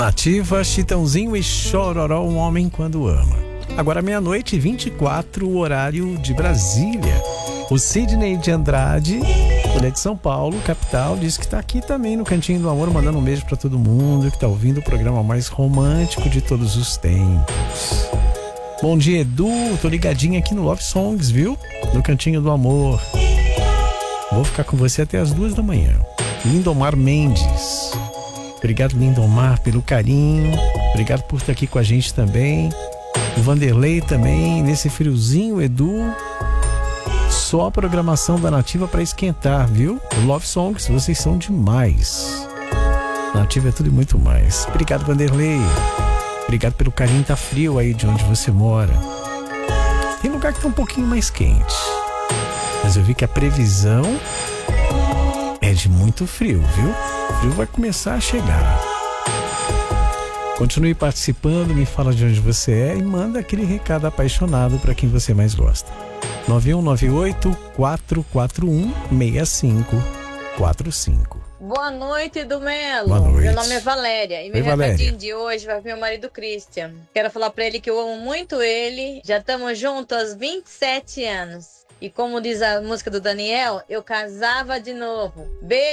Nativa, Chitãozinho e Chororó, um homem quando ama. Agora 00:24, o horário de Brasília. O Sidney de Andrade, ele é de São Paulo, capital, diz que tá aqui também no Cantinho do Amor, mandando um beijo pra todo mundo que tá ouvindo o programa mais romântico de todos os tempos. Bom dia, Edu, tô ligadinho aqui no Love Songs, viu? No Cantinho do Amor. Vou ficar com você até as 2 da manhã. Lindomar Mendes. Obrigado, Lindomar, pelo carinho. Obrigado por estar aqui com a gente também. O Vanderlei também, nesse friozinho, Edu. Só a programação da Nativa para esquentar, viu? Love Songs, vocês são demais. Nativa é tudo e muito mais. Obrigado, Vanderlei. Obrigado pelo carinho, tá frio aí de onde você mora. Tem lugar que tá um pouquinho mais quente. Mas eu vi que a previsão é de muito frio, viu? O frio vai começar a chegar. Continue participando, me fala de onde você é e manda aquele recado apaixonado para quem você mais gosta. 9198-441-6545. Boa noite, do Melo. Boa noite. Meu nome é Valéria e meu Valéria. recadinho de hoje vai pro meu marido Christian. Quero falar pra ele que eu amo muito ele. Já estamos juntos há 27 anos. E como diz a música do Daniel, eu casava de novo. Beijo.